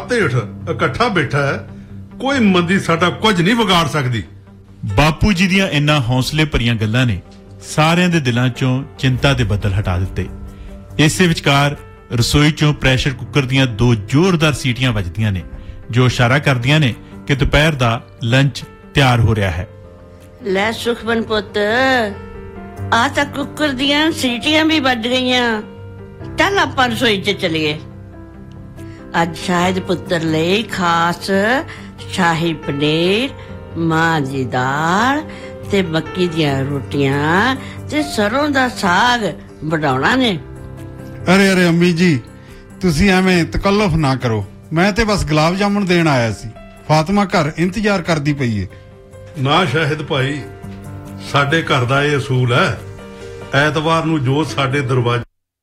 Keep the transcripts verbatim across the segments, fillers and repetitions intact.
ਛੱਤ ਹੇਠ ਇਕੱਠਾ ਬੈਠਾ ਹੈ, ਕੋਈ ਮੰਦੀ ਸਾਡਾ ਕੁਝ ਨਹੀਂ ਵਿਗਾੜ ਸਕਦੀ। ਬਾਪੂ ਜੀ ਦੀਆਂ ਇਨ੍ਹਾਂ ਹੌਸਲੇ ਭਰੀਆਂ ਗੱਲਾਂ ਨੇ ਸਾਰਿਆਂ ਦੇ ਦਿਲਾਂ ਚੋਂ ਚਿੰਤਾ ਦੇ ਬੱਦਲ ਹਟਾ ਦਿੱਤੇ। ਇਸੇ ਵਿਚਕਾਰ ਰਸੋਈ ਚੋਂ ਪ੍ਰੈਸ਼ਰ ਕੁੱਕਰ ਦੀਆਂ ਦੋ ਜ਼ੋਰਦਾਰ ਸੀਟੀਆਂ ਵੱਜਦੀਆਂ ਨੇ, ਜੋ ਇਸ਼ਾਰਾ ਕਰਦੀਆਂ ਨੇ ਕਿ ਦੁਪਹਿਰ ਦਾ ਲੰਚ ਤਿਆਰ ਹੋ ਰਿਹਾ ਹੈ। ਲੈ ਸੁਖਮਨ ਪੁੱਤ, ਆ ਤਾਂ ਕੁੱਕਰ ਦੀਆਂ ਸੀਟੀਆਂ ਵੀ ਵੱਜ ਗਈਆਂ। ਚੱਲ ਆਪਾਂ ਰਸੋਈ 'ਚ ਚਲੀਏ। ਅੱਜ ਸ਼ਾਇਦ ਪੁੱਤਰ ਲਈ ਖਾਸ ਸ਼ਾਹੀ ਪਨੀਰ, ਮਾਂ ਦੀ ਦਾਲ ਤੇ ਮੱਕੀ ਦੀਆਂ ਰੋਟੀਆਂ ਤੇ ਸਰੋਂ ਦਾ ਸਾਗ ਬਣਾਉਣਾ ਨੇ। ਅਰੇ ਅਰੇ ਅੰਮੀ ਜੀ, ਤੁਸੀਂ ਐਵੇਂ ਤਕੱਲੁਫ ਨਾ ਕਰੋ। ਮੈਂ ਤੇ ਬਸ ਗੁਲਾਬ ਜਾਮੁਨ ਦੇਣ ਆਇਆ ਸੀ। ਫਾਤਮਾ ਘਰ ਇੰਤਜ਼ਾਰ ਕਰਦੀ ਪਈ ਏ। ਨਾ ਸ਼ਾਹਿਦ ਭਾਈ, ਸਾਡੇ ਘਰ ਦਾ ਇਹ ਅਸੂਲ ਹੈ, ਐਤਵਾਰ ਨੂੰ ਜੋ ਸਾਡੇ ਦਰਵਾਜ਼ੇ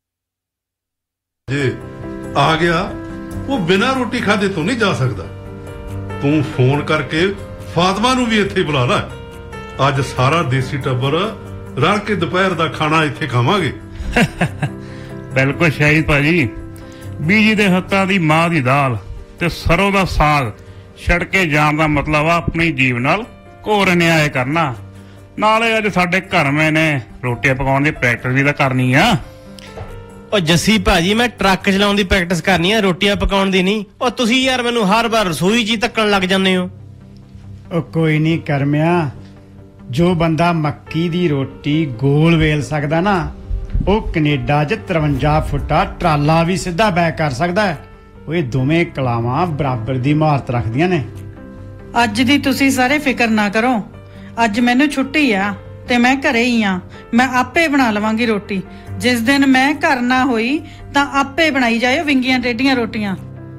ਆ ਗਿਆ ਉਹ ਬਿਨਾਂ ਰੋਟੀ ਖਾਦੇ ਤੋਂ ਨਹੀਂ ਜਾ ਸਕਦਾ। ਤੂੰ ਫੋਨ ਕਰਕੇ ਫਾਤਮਾ ਨੂੰ ਵੀ ਇੱਥੇ ਬੁਲਾ ਲੈ। ਅੱਜ ਸਾਰਾ ਦੇਸੀ ਟੱਬਰ ਰਲ ਕੇ ਦੁਪਹਿਰ ਦਾ ਖਾਣਾ ਇੱਥੇ ਖਾਵਾਂਗੇ। ਬਿਲਕੁਲ ਸ਼ਾਹਿਦ ਭਾਜੀ, ਬੀਜੀ ਦੇ ਹੱਥਾਂ ਦੀ ਮਾਂ ਦੀ ਦਾਲ ਤੇ ਸਰੋਂ ਦਾ ਸਾਗ ਛੱਡ ਕੇ ਜਾਣ ਦਾ ਮਤਲਬ ਆ ਆਪਣੀ ਜੀਵ ਨਾਲ ਘੋਰ ਨਿਆਏ ਕਰਨਾ। ਨਾਲੇ ਅੱਜ ਸਾਡੇ ਘਰਵੇਂ ਨੇ ਰੋਟੀਆਂ ਪਕਾਉਣ ਦੀ ਪ੍ਰੈਕਟਿਸ ਵੀ ਤਾਂ ਕਰਨੀ ਆ। ਉਹ ਜੱਸੀ ਭਾਜੀ, ਮੈਂ ਟਰੱਕ ਚਲਾਉਣ ਦੀ ਪ੍ਰੈਕਟਿਸ ਕਰਨੀ ਆ, ਰੋਟੀਆਂ ਪਕਾਉਣ ਦੀ ਨਹੀਂ। ਉਹ ਤੁਸੀਂ ਯਾਰ ਮੈਨੂੰ ਹਰ ਵਾਰ ਰਸੋਈ 'ਚ ਹੀ ਧੱਕਣ ਲੱਗ ਜਾਂਦੇ ਹੋ। ਉਹ ਕੋਈ ਨਹੀਂ ਕਰਮਿਆ, ਜੋ ਬੰਦਾ ਮੱਕੀ ਦੀ ਰੋਟੀ ਗੋਲ ਵੇਲ ਸਕਦਾ ਨਾ, ਉਹ ਕੈਨੇਡਾ 'ਚ ਤਰਵੰਜਾ ਫੁੱਟਾ ਟਰਾਲਾ ਵੀ ਸਿੱਧਾ ਬੈਕ ਕਰ ਸਕਦਾ ਹੈ। ਉਹ ਇਹ ਦੋਵੇਂ ਕਲਾਵਾਂ ਬਰਾਬਰ ਦੀ ਮਹਾਰਤ ਰੱਖਦੀਆਂ ਨੇ। ਅੱਜ ਦੀ ਤੁਸੀਂ ਸਾਰੇ ਫਿਕਰ ਨਾ ਕਰੋ। ਅੱਜ ਮੈਨੂੰ ਛੁੱਟੀ ਆ ਤੇ ਮੈਂ ਘਰੇ ਹੀ ਆ। ਮੈਂ ਆਪੇ ਬਣਾ ਲਵਾਂਗੀ ਰੋਟੀ। ਜਿਸ ਦਿਨ ਮੈਂ ਘਰ ਨਾ ਹੋਈ ਤਾਂ ਆਪੇ ਬਣਾਈ ਜਾਇਓ ਵਿੰਗੀਆਂ ਟੇਢੀਆਂ ਰੋਟੀਆਂ।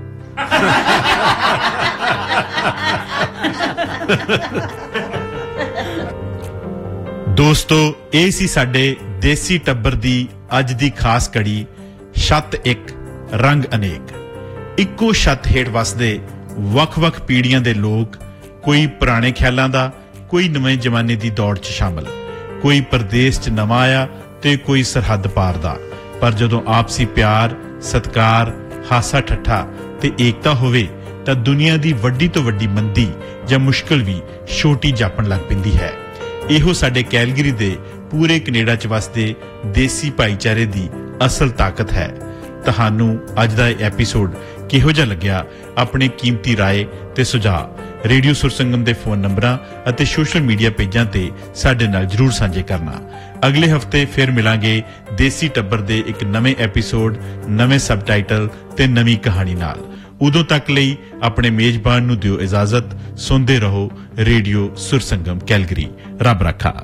ਦੋਸਤੋ, ਇਹ ਸੀ ਸਾਡੇ ਦੇਸੀ ਟੱਬਰ ਦੀ ਅੱਜ ਦੀ ਖਾਸ ਕੜੀ, ਛੱਤ ਇੱਕ ਰੰਗ ਅਨੇਕ। ਇੱਕੋ ਛੱਤ ਹੇਠ ਵਸਦੇ ਵੱਖ-ਵੱਖ ਪੀੜ੍ਹੀਆਂ ਦੇ ਲੋਕ, ਕੋਈ ਪੁਰਾਣੇ ਖਿਆਲਾਂ ਦਾ, ਕੋਈ ਨਵੇਂ ਜ਼ਮਾਨੇ ਦੀ ਦੌੜ 'ਚ ਸ਼ਾਮਲ, ਕੋਈ ਪਰਦੇਸ 'ਚ ਨਵਾਂ ਆਇਆ ਤੇ ਕੋਈ ਸਰਹੱਦ ਪਾਰ ਦਾ। ਪਰ ਜਦੋਂ ਆਪਸੀ ਪਿਆਰ, ਸਤਿਕਾਰ, ਹਾਸਾ ਠੱਠਾ ਤੇ ਏਕਤਾ ਹੋਵੇ ਤਾਂ ਦੁਨੀਆ ਦੀ ਵੱਡੀ ਤੋਂ ਵੱਡੀ ਮੰਦੀ ਜਾਂ ਮੁਸ਼ਕਲ ਵੀ ਛੋਟੀ ਜਾਪਣ ਲੱਗ ਪੈਂਦੀ ਹੈ। ਇਹੋ ਸਾਡੇ ਕੈਲਗਰੀ ਦੇ ਪੂਰੇ ਕੈਨੇਡਾ 'ਚ ਵਸਦੇ ਦੇਸੀ ਭਾਈਚਾਰੇ ਦੀ ਅਸਲ ਤਾਕਤ ਹੈ। ਤੁਹਾਨੂੰ ਅੱਜ ਦਾ ਇਹ ਐਪੀਸੋਡ ਕਿਹੋ ਜਿਹਾ ਲੱਗਿਆ? ਆਪਣੇ ਕੀਮਤੀ ਰਾਏ ਤੇ ਸੁਝਾਅ ਰੇਡੀਓ ਸੁਰਸੰਗਮ ਦੇ ਫੋਨ ਨੰਬਰਾਂ ਅਤੇ ਸੋਸ਼ਲ ਮੀਡੀਆ ਪੇਜਾਂ ਤੇ ਸਾਡੇ ਨਾਲ ਜਰੂਰ ਸਾਂਝੇ ਕਰਨਾ। ਅਗਲੇ ਹਫਤੇ ਫਿਰ ਮਿਲਾਂਗੇ ਦੇਸੀ ਟੱਬਰ ਦੇ ਇੱਕ ਨਵੇਂ ਐਪੀਸੋਡ, ਨਵੇਂ ਸਬਟਾਈਟਲ ਤੇ ਨਵੀਂ ਕਹਾਣੀ ਨਾਲ। ਉਦੋਂ ਤੱਕ ਲਈ ਆਪਣੇ ਮੇਜ਼ਬਾਨ ਨੂੰ ਦਿਓ ਇਜਾਜ਼ਤ। ਸੁਣਦੇ ਰਹੋ ਰੇਡੀਓ ਸੁਰਸੰਗਮ ਕੈਲਗਰੀ। ਰੱਬ ਰੱਖਾ।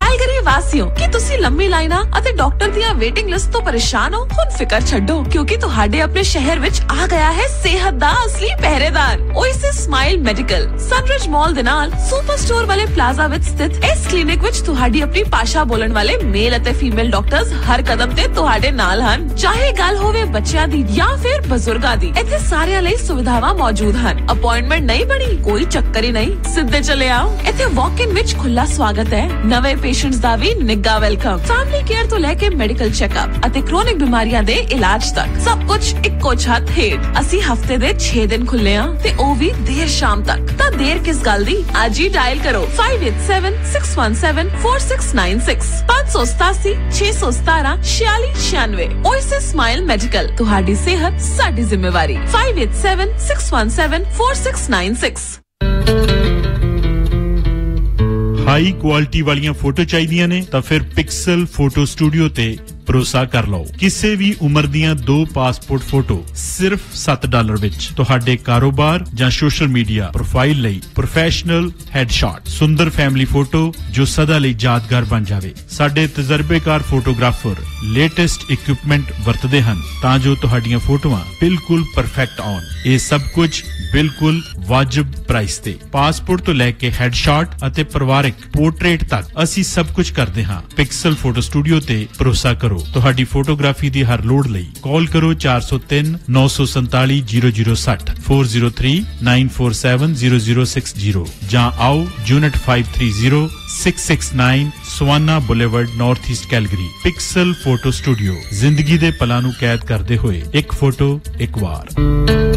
ਵਾਸੀਓ, ਕੀ ਤੁਸੀਂ ਲੰਮੀ ਲਾਈਨਾਂ ਅਤੇ ਡਾਕਟਰ ਦੀਆਂ ਵੇਟਿੰਗ ਲਿਸਟ ਤੋਂ ਪਰੇਸ਼ਾਨ ਹੋ? ਹੁਣ ਫਿਕਰ ਛੱਡੋ, ਕਿਉਂਕਿ ਤੁਹਾਡੇ ਆਪਣੇ ਸ਼ਹਿਰ ਵਿੱਚ ਆ ਗਿਆ ਹੈ ਸਿਹਤ ਦਾ ਅਸਲੀ ਪਹਿਰੇਦਾਰ, ਓਏਸਿਸ ਸਮਾਈਲ ਮੈਡੀਕਲ। ਸਨਰਿਜ ਮਾਲ ਦੇ ਨਾਲ ਸੁਪਰ ਸਟੋਰ ਵਾਲੇ ਪਲਾਜ਼ਾ ਵਿੱਚ ਸਥਿਤ ਇਸ ਕਲੀਨਿਕ ਵਿੱਚ ਤੁਹਾਡੀ ਆਪਣੀ ਭਾਸ਼ਾ ਬੋਲਣ ਵਾਲੇ ਮੇਲ ਅਤੇ ਫੀਮੇਲ ਡਾਕਟਰਸ ਹਰ ਕਦਮ ਤੇ ਤੁਹਾਡੇ ਨਾਲ ਹਨ। ਚਾਹੇ ਗੱਲ ਹੋਵੇ ਬੱਚਿਆਂ ਦੀ ਜਾਂ ਫਿਰ ਬਜ਼ੁਰਗਾਂ ਦੀ, ਇੱਥੇ ਸਾਰਿਆਂ ਲਈ ਸੁਵਿਧਾਵਾਂ ਮੌਜੂਦ ਹਨ। ਅਪਾਇੰਟਮੈਂਟ ਨਹੀਂ ਬਣੀ, ਕੋਈ ਚੱਕਰ ਹੀ ਨਹੀਂ, ਸਿੱਧੇ ਚਲੇ ਆਓ। ਇੱਥੇ ਵਾਕ ਇਨ ਵਿੱਚ ਖੁੱਲਾ ਸਵਾਗਤ ਹੈ। ਨਵੇਂ ਪੇਸ਼ੈਂਟਸ ਦਾ ਵੀ ਨਿੱਘਾ ਵੈਲਕਮ। ਫੈਮਿਲੀ ਕੇਅਰ ਤੋਂ ਲੈ ਕੇ ਮੈਡੀਕਲ ਚੈੱਕਅਪ ਅਤੇ ਕ੍ਰੋਨਿਕ ਬਿਮਾਰੀਆਂ ਦੇ ਇਲਾਜ ਤੱਕ ਸਭ ਕੁਝ ਇੱਕੋ ਛੱਤ ਹੇਠ। ਅਸੀਂ ਹਫਤੇ ਦੇ ਛੇ ਦਿਨ ਖੁੱਲੇ ਆ ਤੇ ਉਹ ਵੀ ਦੇਰ ਸ਼ਾਮ ਤੱਕ। ਤਾਂ ਦੇਰ ਕਿਸ ਗੱਲ ਦੀ, ਅੱਜ ਹੀ ਡਾਇਲ ਕਰੋ five eight seven six one seven four six nine six five seven seven six one seven ਛਿਆਲੀ ਛਿਆਨਵੇਂ। ਓਏਸਿਸ ਸਮਾਈਲ ਮੈਡੀਕਲ, ਤੁਹਾਡੀ ਸਿਹਤ ਸਾਡੀ ਜ਼ਿੰਮੇਵਾਰੀ। five eight seven six one seven four six nine six। High quality ਵਾਲੀਆਂ photo ਚਾਹੀਦੀਆਂ ਨੇ ਤਾਂ ਫਿਰ ਪਿਕਸਲ ਫੋਟੋ ਸਟੂਡੀਓ ਤੇ ਭਰੋਸਾ ਕਰ ਲਓ। ਕਿਸੇ ਵੀ ਉਮਰ ਦੀਆਂ ਦੋ ਪਾਸਪੋਰਟ ਫੋਟੋ ਸਿਰਫ ਸੱਤ ਡਾਲਰ ਵਿੱਚ ਤੁਹਾਡੇ ਕਾਰੋਬਾਰ ਜਾਂ ਸੋਸ਼ਲ ਮੀਡੀਆ ਪ੍ਰੋਫਾਈਲ ਲਈ ਪ੍ਰੋਫੈਸ਼ਨਲ ਹੈਡਸ਼ਾਟ, ਸੁੰਦਰ ਫੈਮਿਲੀ ਫੋਟੋ ਜੋ ਸਦਾ ਲਈ ਯਾਦਗਾਰ ਬਣ ਜਾਵੇ। ਸਾਡੇ ਤਜਰਬੇਕਾਰ ਫੋਟੋਗ੍ਰਾਫਰ ਲੇਟੈਸਟ ਇਕਵਿਪਮੈਂਟ ਵਰਤਦੇ ਹਨ ਤਾਂ ਜੋ ਤੁਹਾਡੀਆਂ ਫੋਟੋਆਂ ਬਿਲਕੁਲ ਪਰਫੈਕਟ ਆਉਣ। ਇਹ ਸਭ ਕੁਝ ਬਿਲਕੁਲ ਵਾਜਬ ਪ੍ਰਾਈਸ ਤੇ। ਪਾਸਪੋਰਟ ਤੋਂ ਲੈ ਕੇ ਹੈਡਸ਼ਾਟ ਅਤੇ ਪਰਿਵਾਰਕ ਪੋਰਟਰੇਟ ਤੱਕ ਅਸੀਂ ਸਭ ਕੁਝ ਕਰਦੇ ਹਾਂ। ਪਿਕਸਲ ਫੋਟੋ ਸਟੂਡੀਓ ਤੇ ਭਰੋਸਾ ਕਰੋ। ਤੁਹਾਡੀ ਫੋਟੋਗ੍ਰਾਫੀ ਦੀ ਹਰ ਲੋੜ ਲਈ ਕਾਲ ਕਰੋ ਚਾਰ ਸੌ ਤਿੰਨ ਨੌ ਸੌ ਸੰਤਾਲੀ ਜ਼ੀਰੋ ਜ਼ੀਰੋ ਸੱਠ four zero three nine four seven zero zero six zero ਜਾਂ ਆਓ unit five three zero six six nine savanna boulevard north East Calgary. Pixel photo studio, ਜ਼ਿੰਦਗੀ ਦੇ ਪਲਾਂ ਨੂੰ ਕੈਦ ਕਰਦੇ ਹੋਏ ਇੱਕ ਫੋਟੋ ਇੱਕ ਵਾਰ।